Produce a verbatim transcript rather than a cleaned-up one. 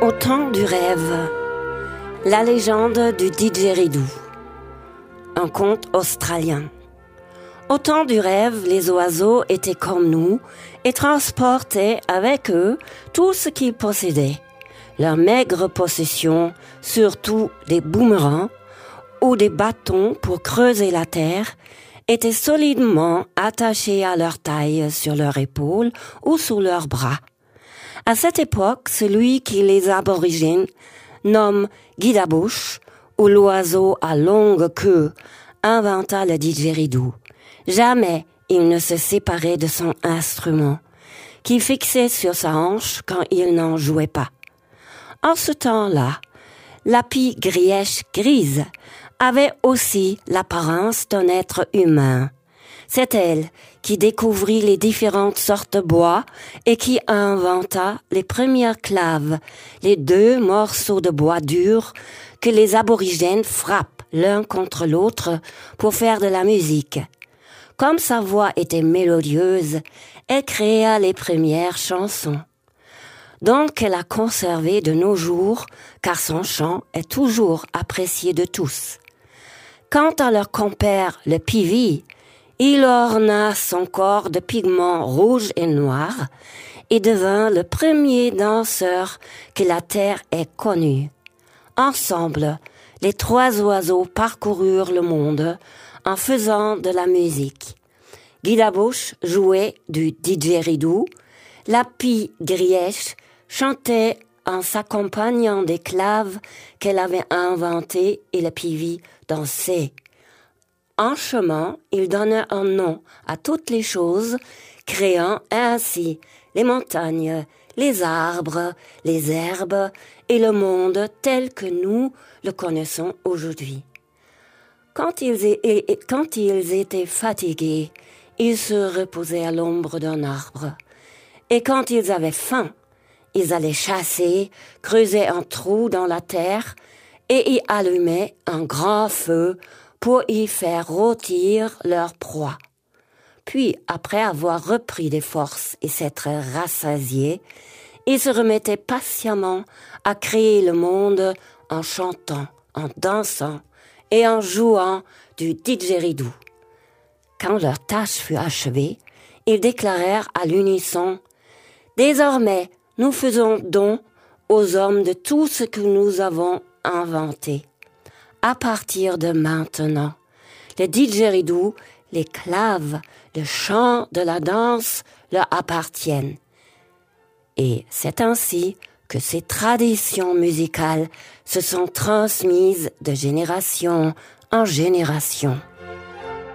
Au temps du rêve, la légende du didgeridoo, un conte australien. Au temps du rêve, les oiseaux étaient comme nous et transportaient avec eux tout ce qu'ils possédaient. Leurs maigres possessions, surtout des boomerangs ou des bâtons pour creuser la terre, étaient solidement attachés à leur taille sur leurs épaules ou sous leurs bras. À cette époque, celui qui les aborigènes nomme guide-à-bouche ou l'oiseau à longue queue inventa le didgeridoo. Jamais il ne se séparait de son instrument, qu'il fixait sur sa hanche quand il n'en jouait pas. En ce temps-là, la pie grièche grise avait aussi l'apparence d'un être humain. C'est elle qui découvrit les différentes sortes de bois et qui inventa les premières claves, les deux morceaux de bois dur que les aborigènes frappent l'un contre l'autre pour faire de la musique. Comme sa voix était mélodieuse, elle créa les premières chansons. Donc elle a conservé de nos jours, car son chant est toujours apprécié de tous. Quant à leur compère, le pivi, il orna son corps de pigments rouges et noirs et devint le premier danseur que la terre ait connu. Ensemble, les trois oiseaux parcoururent le monde en faisant de la musique. Guide-à-bouche jouait du didgeridoo, la pie grièche chantait en s'accompagnant des claves qu'elle avait inventées et le pivi dansait. En chemin, il donna un nom à toutes les choses, créant ainsi les montagnes, les arbres, les herbes et le monde tel que nous le connaissons aujourd'hui. Quand ils, é- quand ils étaient fatigués, ils se reposaient à l'ombre d'un arbre. Et quand ils avaient faim, ils allaient chasser, creuser un trou dans la terre et y allumaient un grand feu pour y faire rôtir leur proie. Puis, après avoir repris des forces et s'être rassasiés, ils se remettaient patiemment à créer le monde en chantant, en dansant et en jouant du didgeridoo. Quand leur tâche fut achevée, ils déclarèrent à l'unisson « Désormais, nous faisons don aux hommes de tout ce que nous avons inventé. À partir de maintenant, le didgeridoo, les claves, le chant de la danse leur appartiennent. » Et c'est ainsi que ces traditions musicales se sont transmises de génération en génération.